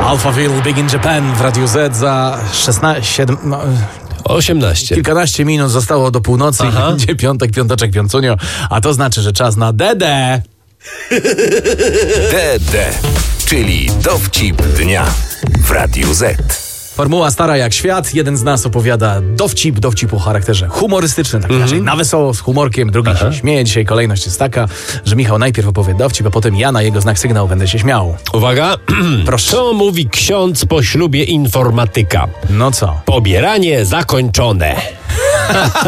Alphaville, Big in Japan w Radiu Z za 18. kilkanaście minut zostało do północy i będzie piątek, piąteczek, piącunio, a to znaczy, że czas na DD. DD, czyli dowcip dnia w Radiu Z. Formuła stara jak świat. Jeden z nas opowiada dowcip o charakterze humorystycznym, tak inaczej na wesoło, z humorkiem, drugi się śmieje. Dzisiaj kolejność jest taka, że Michał najpierw opowie dowcip, a potem ja na jego znak sygnał będę się śmiał. Uwaga, Proszę. co mówi ksiądz po ślubie informatyka? No co? Pobieranie zakończone.